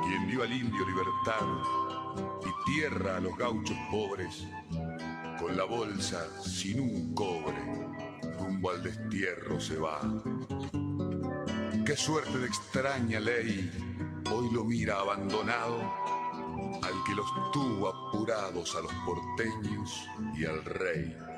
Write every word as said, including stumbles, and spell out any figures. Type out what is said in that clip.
quien dio al indio libertad y tierra a los gauchos pobres, con la bolsa sin un cobre, rumbo al destierro se va. Qué suerte de extraña ley, hoy lo mira abandonado, al que los tuvo apurados a los porteños y al rey.